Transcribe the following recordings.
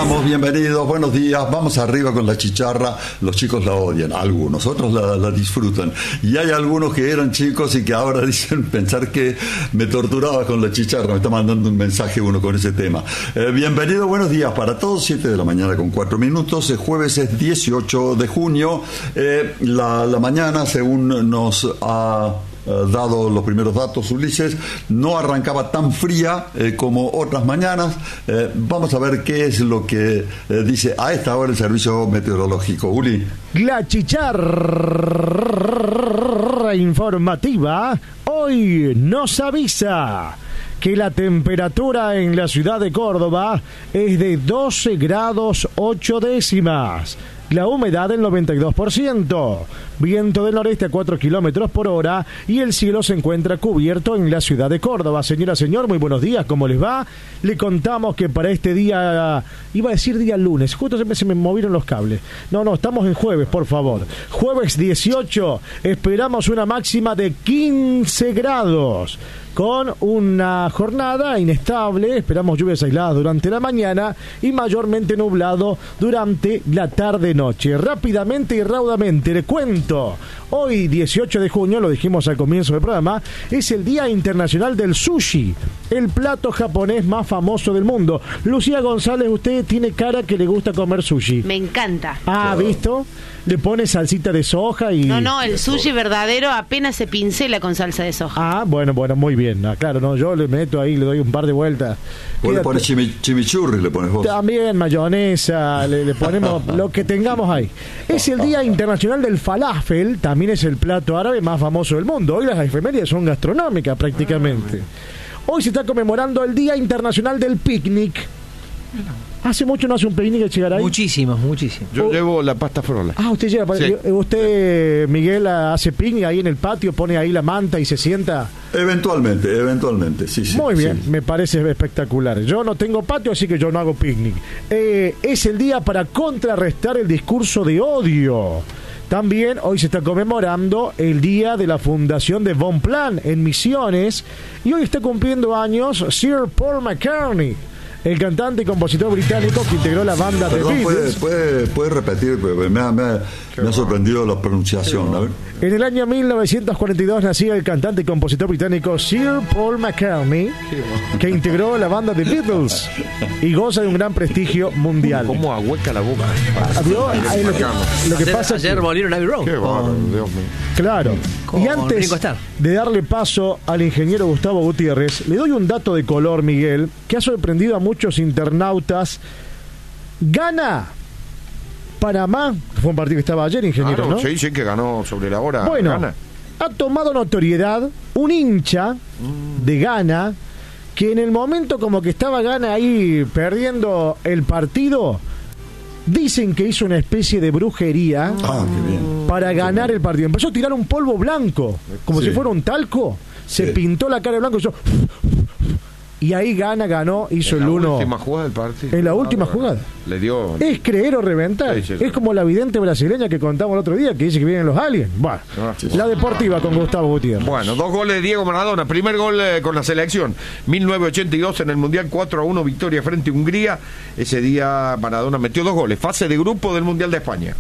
estamos, bienvenidos, buenos días, vamos arriba con la chicharra. Los chicos la odian, algunos, otros la disfrutan. Y hay algunos que eran chicos y que ahora dicen pensar que me torturaba con la chicharra. Me está mandando un mensaje uno con ese tema. Bienvenido, buenos días para todos, 7 de la mañana con 4 minutos. El jueves es 18 de junio. La mañana, según nos ha dado los primeros datos Ulises, no arrancaba tan fría como otras mañanas. Vamos a ver qué es lo que dice a esta hora el servicio meteorológico. Uli. La chicharra informativa hoy nos avisa que la temperatura en la ciudad de Córdoba es de 12 grados 8 décimas. La humedad del 92%, viento del noreste a 4 kilómetros por hora y el cielo se encuentra cubierto en la ciudad de Córdoba. Señora, señor, muy buenos días, ¿cómo les va? Le contamos que para este día, iba a decir día lunes, justo se me movieron los cables. No, estamos en jueves, por favor. Jueves 18, esperamos una máxima de 15 grados. Con una jornada inestable, esperamos lluvias aisladas durante la mañana y mayormente nublado durante la tarde-noche. Rápidamente y raudamente le cuento, hoy 18 de junio, lo dijimos al comienzo del programa, es el Día Internacional del Sushi, el plato japonés más famoso del mundo. Lucía González, usted tiene cara que le gusta comer sushi. Me encanta. Ah, ¿visto? Le pone salsita de soja y... No, el sushi verdadero apenas se pincela con salsa de soja. Ah, bueno, muy bien. Claro, no, yo le meto ahí, le doy un par de vueltas. Vos le pones chimichurri, le pones vos. También mayonesa, le ponemos lo que tengamos ahí. Es el Día Internacional del Falafel, también es el plato árabe más famoso del mundo. Hoy las efemérides son gastronómicas prácticamente. Hoy se está conmemorando el Día Internacional del Picnic. ¿Hace mucho no hace un picnic, Echegaray? Muchísimo. Yo llevo la pasta frola. Ah, usted lleva. Sí. ¿Usted, Miguel, hace picnic ahí en el patio, pone ahí la manta y se sienta? Eventualmente, sí. Muy bien, sí. Me parece espectacular. Yo no tengo patio, así que yo no hago picnic. Es el día para contrarrestar el discurso de odio. También hoy se está conmemorando el día de la fundación de Bonpland en Misiones y hoy está cumpliendo años Sir Paul McCartney, el cantante y compositor británico que integró la banda de Beatles. ¿Puede repetir? Me ha sorprendido la pronunciación. A ver. En el año 1942 nacía el cantante y compositor británico Sir Paul McCartney, que integró la banda de Beatles y goza de un gran prestigio mundial. ¿Cómo ahueca la boca? Lo que pasa ayer volvieron a Abbey Road. Qué bárbaro, Dios mío. Claro. Y antes de darle paso al ingeniero Gustavo Gutiérrez, le doy un dato de color, Miguel, que ha sorprendido a muchos internautas. Gana Panamá, fue un partido que estaba ayer, ingeniero, ¿no? Sí, que ganó sobre la hora. Bueno, Gana. Ha tomado notoriedad un hincha de Ghana que en el momento como que estaba Ghana ahí perdiendo el partido, dicen que hizo una especie de brujería para ganar el partido. Empezó a tirar un polvo blanco, como si fuera un talco, se pintó la cara de blanco y ahí ganó, hizo el 1. En la última jugada del partido. En la última jugada. Le dio... Es creer o reventar. Sí, es como la vidente brasileña que contamos el otro día, que dice que vienen los aliens. Bueno, la deportiva con Gustavo Gutiérrez. Bueno, 2 goles de Diego Maradona. Primer gol con la selección. 1982 en el Mundial, 4-1, victoria frente a Hungría. Ese día Maradona metió 2 goles. Fase de grupo del Mundial de España.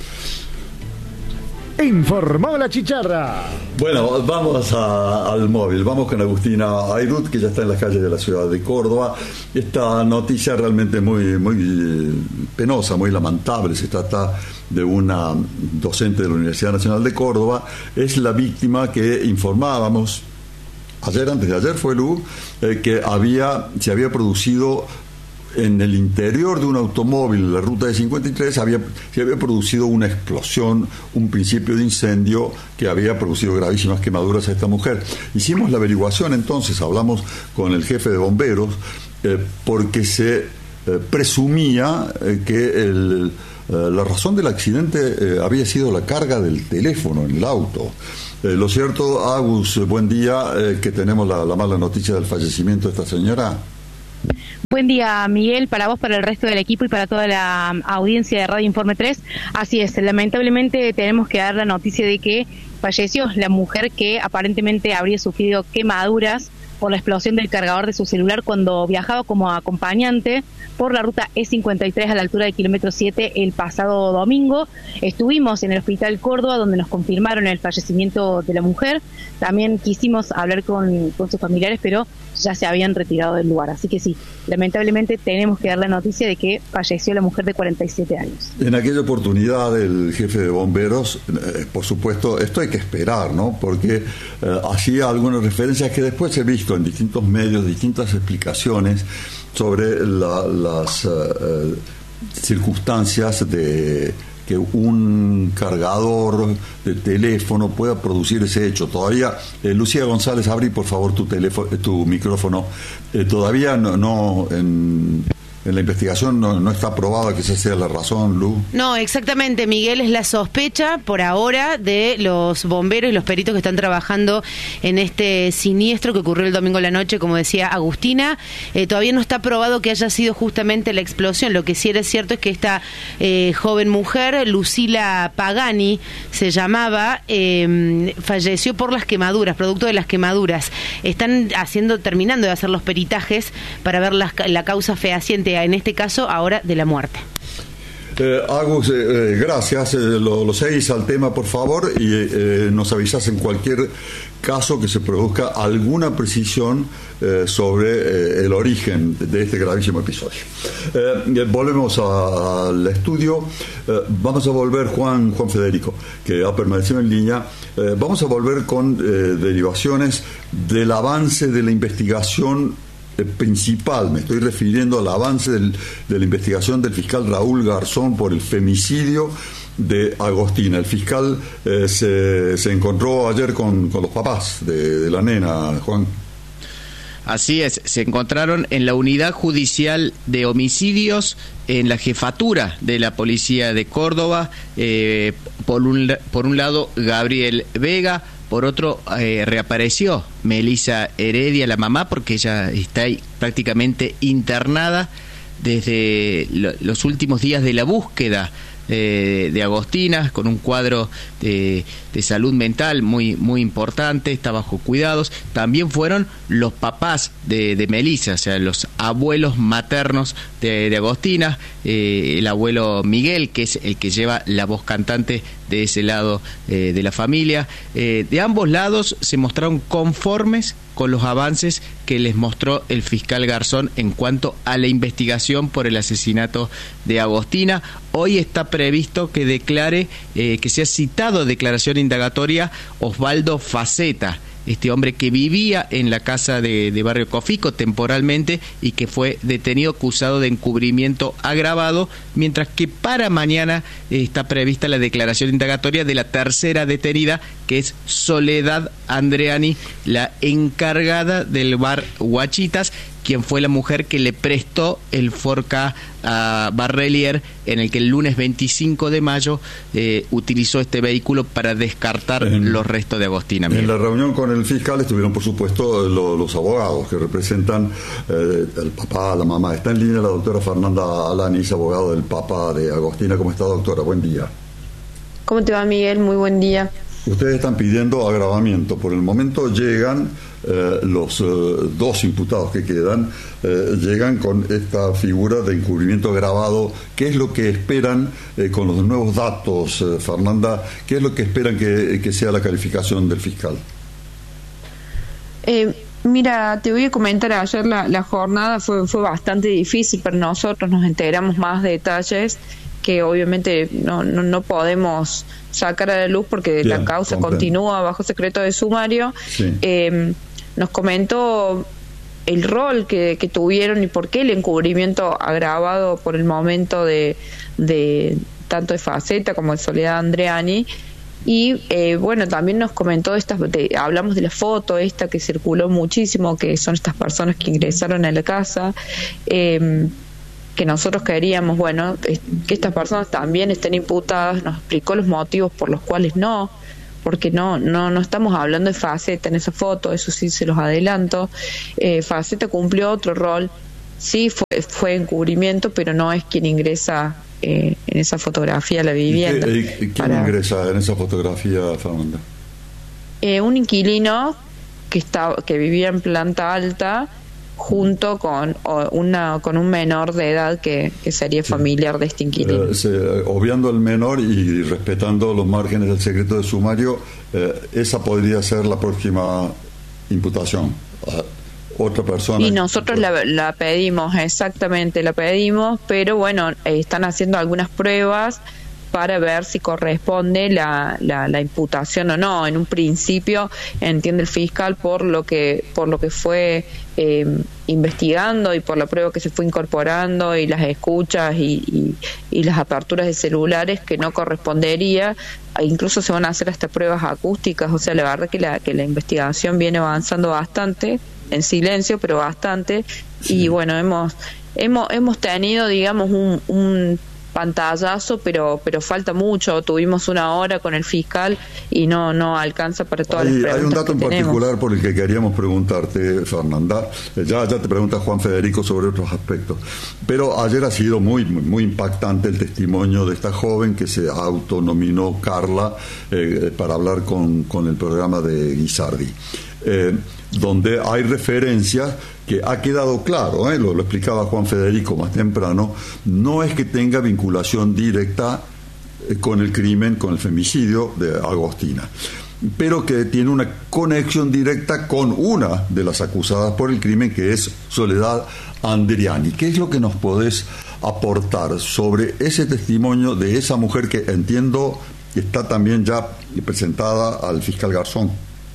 Informó la chicharra. Bueno, vamos al móvil. Vamos con Agustina Ayrut, que ya está en las calles de la ciudad de Córdoba. Esta noticia realmente muy penosa, muy lamentable. Se trata de una docente de la Universidad Nacional de Córdoba. Es la víctima que informábamos antes de ayer fue Lu, que se había producido en el interior de un automóvil, la ruta de 53, se había producido una explosión, un principio de incendio que había producido gravísimas quemaduras a esta mujer. Hicimos la averiguación entonces, hablamos con el jefe de bomberos, porque se presumía que la razón del accidente había sido la carga del teléfono en el auto. Lo cierto, Agus, buen día, que tenemos la mala noticia del fallecimiento de esta señora. Buen día, Miguel, para vos, para el resto del equipo y para toda la audiencia de Radio Informe 3. Así es, lamentablemente tenemos que dar la noticia de que falleció la mujer que aparentemente habría sufrido quemaduras por la explosión del cargador de su celular cuando viajaba como acompañante por la ruta E53 a la altura del kilómetro 7 el pasado domingo. Estuvimos en el Hospital Córdoba, donde nos confirmaron el fallecimiento de la mujer. También quisimos hablar con sus familiares, pero ya se habían retirado del lugar. Así que sí, lamentablemente tenemos que dar la noticia de que falleció la mujer de 47 años. En aquella oportunidad el jefe de bomberos, por supuesto, esto hay que esperar, ¿no? Porque hacía algunas referencias que después he visto en distintos medios, distintas explicaciones sobre las circunstancias de que un cargador de teléfono pueda producir ese hecho. Todavía, Lucía González, abrí por favor tu micrófono. Todavía no en la investigación no está probada que esa sea la razón, Lu. No, exactamente, Miguel, es la sospecha por ahora de los bomberos y los peritos que están trabajando en este siniestro que ocurrió el domingo a la noche, como decía Agustina. Todavía no está probado que haya sido justamente la explosión. Lo que sí era cierto es que esta joven mujer, Lucila Pagani, se llamaba, falleció por las quemaduras, producto de las quemaduras. Están terminando de hacer los peritajes para ver la causa fehaciente, en este caso ahora de la muerte. Agus, gracias. Lo seguís al tema, por favor, y nos avisás en cualquier caso que se produzca alguna precisión sobre el origen de este gravísimo episodio. Volvemos al estudio. Vamos a volver, Juan Federico, que ha permanecido en línea. Vamos a volver con derivaciones del avance de la investigación principal. Me estoy refiriendo al avance de la investigación del fiscal Raúl Garzón por el femicidio de Agostina. El fiscal se encontró ayer con los papás de la nena, Juan. Así es, se encontraron en la unidad judicial de homicidios en la jefatura de la policía de Córdoba, por un lado Gabriel Vega, por otro reapareció Melissa Heredia, la mamá, porque ella está ahí prácticamente internada desde los últimos días de la búsqueda de Agostina, con un cuadro de salud mental muy importante, está bajo cuidados. También fueron los papás de Melissa, o sea, los abuelos maternos de Agostina, el abuelo Miguel, que es el que lleva la voz cantante de ese lado de la familia. De ambos lados se mostraron conformes con los avances que les mostró el fiscal Garzón en cuanto a la investigación por el asesinato de Agostina. Hoy está previsto que declare, que sea citado a declaración indagatoria Osvaldo Faceta, este hombre que vivía en la casa de Barrio Cofico temporalmente y que fue detenido acusado de encubrimiento agravado, mientras que para mañana está prevista la declaración indagatoria de la tercera detenida, que es Soledad Andreani, la encargada del bar Huachitas, quien fue la mujer que le prestó el Forca a Barrelier, en el que el lunes 25 de mayo utilizó este vehículo para descartar los restos de Agostina. En la reunión con el fiscal estuvieron, por supuesto, los abogados que representan el papá, la mamá. Está en línea la doctora Fernanda Alanis, abogado del papá de Agostina. ¿Cómo está, doctora? Buen día. ¿Cómo te va, Miguel? Muy buen día. Ustedes están pidiendo agravamiento. Por el momento llegan los dos imputados que quedan, llegan con esta figura de encubrimiento agravado. ¿Qué es lo que esperan con los nuevos datos, Fernanda? ¿Qué es lo que esperan que sea la calificación del fiscal? Mira, te voy a comentar, ayer la jornada fue bastante difícil para nosotros, nos enteramos más detalles que obviamente no podemos sacar a la luz porque la causa continúa bajo secreto de sumario. Sí. Nos comentó el rol que tuvieron y por qué el encubrimiento agravado por el momento de tanto de Faceta como de Soledad Andreani. Y bueno, también nos comentó hablamos de la foto esta que circuló muchísimo, que son estas personas que ingresaron a la casa, que nosotros queríamos, bueno, que estas personas también estén imputadas. Nos explicó los motivos por los cuales no, porque no estamos hablando de Faceta en esa foto, eso sí se los adelanto. Faceta cumplió otro rol, sí fue encubrimiento, pero no es quien ingresa en esa fotografía a la vivienda. ¿Quién ingresa en esa fotografía, Fernanda? Un inquilino que vivía en planta alta junto con un menor de edad que sería familiar de este inquilino. Obviando al menor y respetando los márgenes del secreto de sumario, esa podría ser la próxima imputación. Otra persona. Y nosotros la pedimos, exactamente, la pedimos, pero bueno, están haciendo algunas pruebas para ver si corresponde la imputación o no. En un principio, entiende el fiscal, por lo que fue investigando y por la prueba que se fue incorporando y las escuchas y las aperturas de celulares, que no correspondería. Incluso se van a hacer hasta pruebas acústicas. O sea, la verdad que la investigación viene avanzando bastante, en silencio, pero bastante. Sí. Y bueno, hemos tenido, digamos, un pantallazo, pero falta mucho. Tuvimos 1 hora con el fiscal y no alcanza para todas las preguntas. Hay un dato en tenemos. particular por el que queríamos preguntarte, Fernanda. Ya te pregunta Juan Federico sobre otros aspectos, pero ayer ha sido muy, muy, muy impactante el testimonio de esta joven que se autonominó Carla para hablar con el programa de Guisardi, donde hay referencias que ha quedado claro, lo explicaba Juan Federico más temprano, no es que tenga vinculación directa con el crimen, con el femicidio de Agostina, pero que tiene una conexión directa con una de las acusadas por el crimen, que es Soledad Andriani. ¿Qué es lo que nos podés aportar sobre ese testimonio de esa mujer que entiendo que está también ya presentada al fiscal Garzón?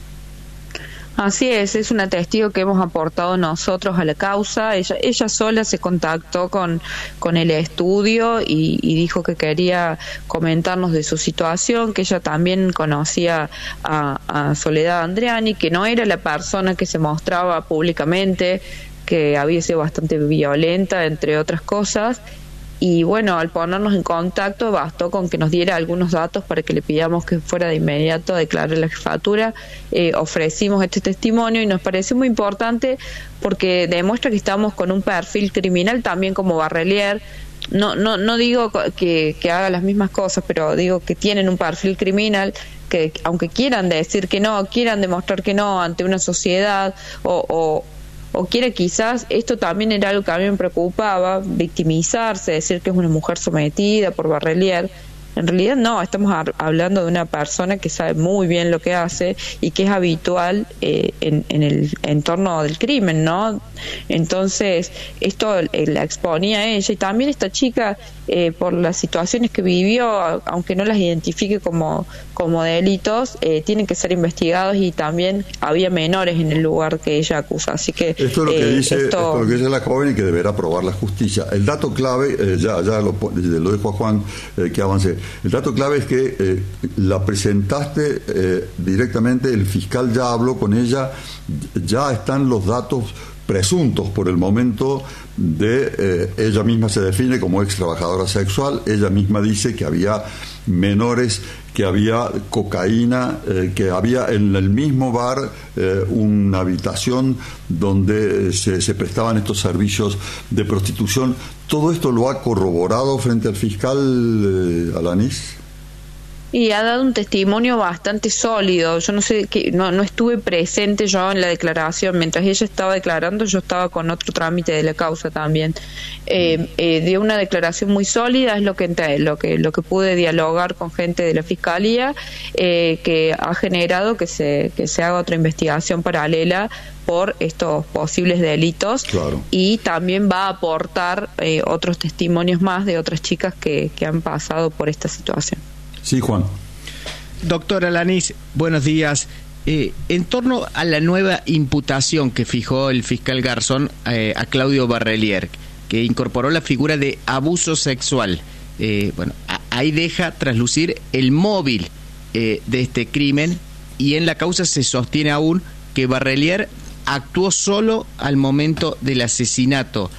Así es una testigo que hemos aportado nosotros a la causa. Ella sola se contactó con el estudio y dijo que quería comentarnos de su situación, que ella también conocía a Soledad Andriani, que no era la persona que se mostraba públicamente, que había sido bastante violenta, entre otras cosas. Y bueno, al ponernos en contacto bastó con que nos diera algunos datos para que le pidamos que fuera de inmediato a declarar la jefatura. Ofrecimos este testimonio y nos pareció muy importante porque demuestra que estamos con un perfil criminal también como Barrelier. No digo que haga las mismas cosas, pero digo que tienen un perfil criminal que, aunque quieran decir que no, quieran demostrar que no ante una sociedad o quiera, quizás esto también era algo que a mí me preocupaba, victimizarse, decir que es una mujer sometida por Barrelier. En realidad no, estamos hablando de una persona que sabe muy bien lo que hace y que es habitual en el entorno del crimen, ¿no? Entonces, esto la exponía a ella, y también esta chica, por las situaciones que vivió, aunque no las identifique como delitos, tienen que ser investigados, y también había menores en el lugar que ella acusa. Así que esto es lo que dice la joven, y que deberá probar la justicia. El dato clave, ya lo dejo a Juan que avance. El dato clave es que la presentaste directamente, el fiscal ya habló con ella, ya están los datos presuntos por el momento de ella misma se define como ex trabajadora sexual, ella misma dice que había menores, que había cocaína, que había en el mismo bar una habitación donde se prestaban estos servicios de prostitución. ¿Todo esto lo ha corroborado frente al fiscal Alanis? Y ha dado un testimonio bastante sólido. Yo no sé, no estuve presente yo en la declaración. Mientras ella estaba declarando, yo estaba con otro trámite de la causa también. Dio una declaración muy sólida, es lo que pude dialogar con gente de la fiscalía, que ha generado que se haga otra investigación paralela por estos posibles delitos. Claro. Y también va a aportar otros testimonios más de otras chicas que han pasado por esta situación. Sí, Juan. Doctor Alanis, buenos días. En torno a la nueva imputación que fijó el fiscal Garzón a Claudio Barrelier, que incorporó la figura de abuso sexual, ahí deja traslucir el móvil de este crimen, y en la causa se sostiene aún que Barrelier actuó solo al momento del asesinato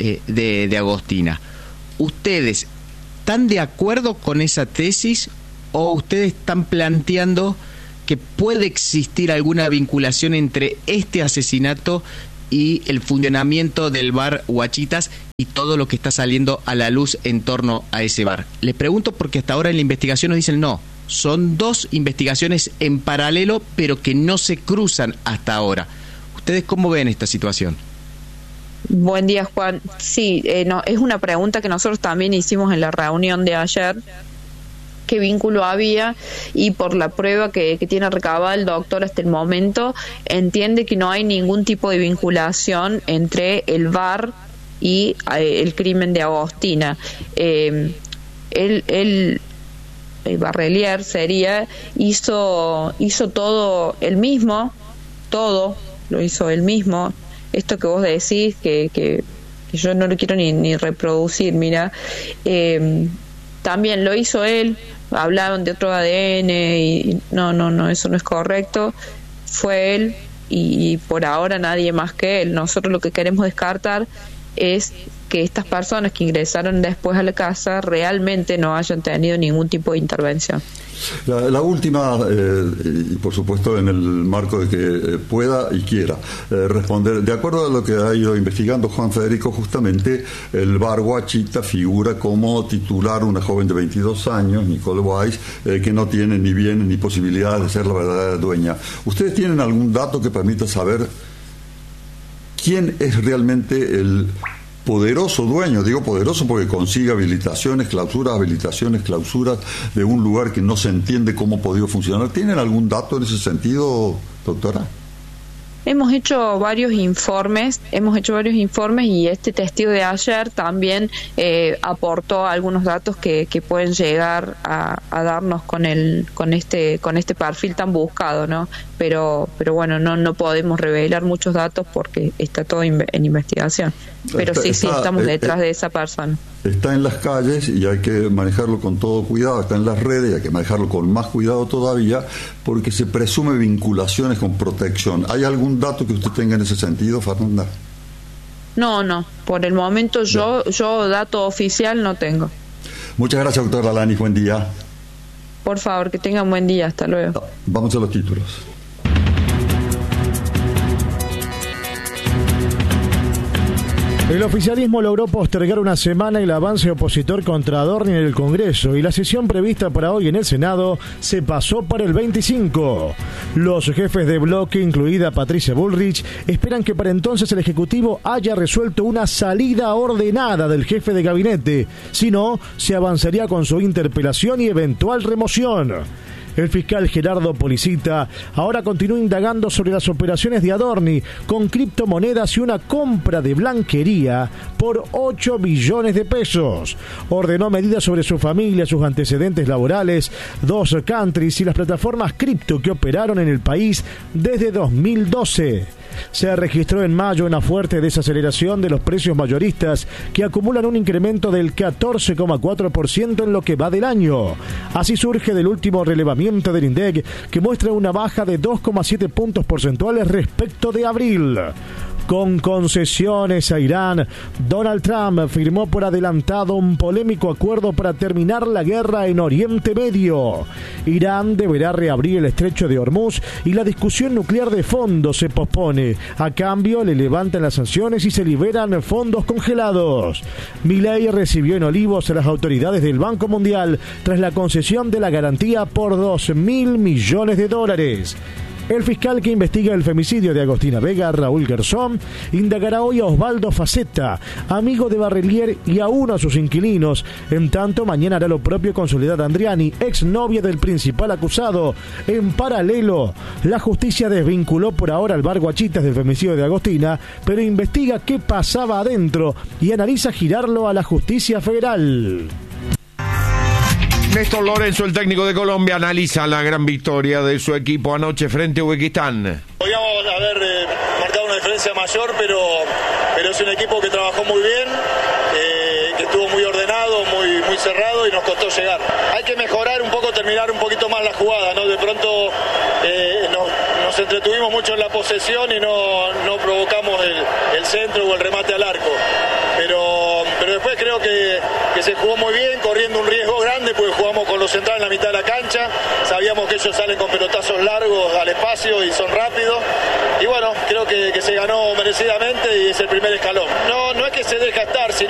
de Agostina. ¿Ustedes están de acuerdo con esa tesis, o ustedes están planteando que puede existir alguna vinculación entre este asesinato y el funcionamiento del bar Huachitas y todo lo que está saliendo a la luz en torno a ese bar? Les pregunto porque hasta ahora en la investigación nos dicen no, Son dos investigaciones en paralelo, pero que no se cruzan hasta ahora. ¿Ustedes cómo ven esta situación? Buen día, Juan. Sí, no, es una pregunta que nosotros también hicimos en la reunión de ayer. ¿Qué vínculo había? Y por la prueba que tiene recabada el doctor hasta el momento, entiende que no hay ningún tipo de vinculación entre el VAR y el crimen de Agostina. El Barrelier hizo todo él mismo, todo lo hizo él mismo. Esto que vos decís, que yo no lo quiero ni reproducir, mira, también lo hizo él. Hablaban de otro ADN y no, eso no es correcto. Fue él y por ahora nadie más que él. Nosotros lo que queremos descartar es que estas personas que ingresaron después a la casa realmente no hayan tenido ningún tipo de intervención. La última, y por supuesto en el marco de que pueda y quiera responder, de acuerdo a lo que ha ido investigando Juan Federico, justamente el bar Guachita figura como titular una joven de 22 años, Nicole Weiss, que no tiene ni bienes ni posibilidades de ser la verdadera dueña. ¿Ustedes tienen algún dato que permita saber quién es realmente el poderoso dueño? Digo poderoso porque consigue habilitaciones, clausuras de un lugar que no se entiende cómo ha podido funcionar. ¿Tienen algún dato en ese sentido, doctora? Hemos hecho varios informes y este testigo de ayer también aportó algunos datos que pueden llegar a darnos con este perfil tan buscado, ¿no? Pero bueno, no podemos revelar muchos datos porque está todo en investigación. Pero sí, estamos detrás de esa persona. Está en las calles y hay que manejarlo con todo cuidado, está en las redes y hay que manejarlo con más cuidado todavía porque se presume vinculaciones con protección. ¿Hay algún dato que usted tenga en ese sentido, Fernanda? No, por el momento yo dato oficial no tengo. Muchas gracias, doctora Alanis, buen día. Por favor, que tengan buen día, hasta luego. Vamos a los títulos. El oficialismo logró postergar una semana el avance opositor contra Adorni en el Congreso y la sesión prevista para hoy en el Senado se pasó para el 25. Los jefes de bloque, incluida Patricia Bullrich, esperan que para entonces el Ejecutivo haya resuelto una salida ordenada del jefe de gabinete, si no, se avanzaría con su interpelación y eventual remoción. El fiscal Gerardo Policita ahora continúa indagando sobre las operaciones de Adorni con criptomonedas y una compra de blanquería por 8 billones de pesos. Ordenó medidas sobre su familia, sus antecedentes laborales, 2 countries y las plataformas cripto que operaron en el país desde 2012. Se registró en mayo una fuerte desaceleración de los precios mayoristas que acumulan un incremento del 14,4% en lo que va del año. Así surge del último relevamiento del INDEC, que muestra una baja de 2,7 puntos porcentuales respecto de abril. Con concesiones a Irán, Donald Trump firmó por adelantado un polémico acuerdo para terminar la guerra en Oriente Medio. Irán deberá reabrir el estrecho de Hormuz y la discusión nuclear de fondo se pospone. A cambio, le levantan las sanciones y se liberan fondos congelados. Milei recibió en Olivos a las autoridades del Banco Mundial tras la concesión de la garantía por $2.000 millones. El fiscal que investiga el femicidio de Agostina Vega, Raúl Garzón, indagará hoy a Osvaldo Facetta, amigo de Barrelier, y a uno de sus inquilinos. En tanto, mañana hará lo propio con Soledad Andriani, exnovia del principal acusado. En paralelo, la justicia desvinculó por ahora al bar Guachitas del femicidio de Agostina, pero investiga qué pasaba adentro y analiza girarlo a la justicia federal. Néstor Lorenzo, el técnico de Colombia, analiza la gran victoria de su equipo anoche frente a Uzbekistán. Podríamos haber marcado una diferencia mayor, pero es un equipo que trabajó muy bien, que estuvo muy ordenado, muy cerrado y nos costó llegar. Hay que mejorar un poco, terminar un poquito más la jugada, ¿no? De pronto nos entretuvimos mucho en la posesión y no provocamos el centro o el remate al arco. Pero después creo que se jugó muy bien, corriendo un riesgo grande, porque jugamos con los centrales en la mitad de la cancha, sabíamos que ellos salen con pelotazos largos al espacio y son rápidos, y bueno, creo que se ganó merecidamente y es el primer escalón. No es que se deja estar, sino